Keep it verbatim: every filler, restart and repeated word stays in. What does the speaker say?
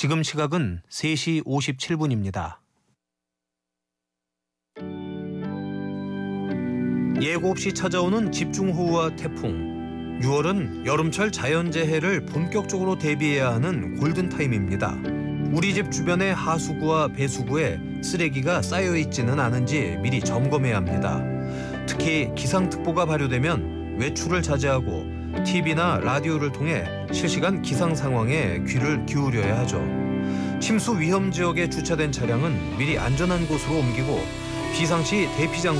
지금 시각은 세 시 오십칠 분입니다. 예고 없이 찾아오는 집중호우와 태풍. 유월은 여름철 자연재해를 본격적으로 대비해야 하는 골든타임입니다. 우리 집 주변의 하수구와 배수구에 쓰레기가 쌓여있지는 않은지 미리 점검해야 합니다. 특히 기상특보가 발효되면 외출을 자제하고 티비나 라디오를 통해 실시간 기상 상황에 귀를 기울여야 하죠. 침수 위험 지역에 주차된 차량은 미리 안전한 곳으로 옮기고 비상시 대피장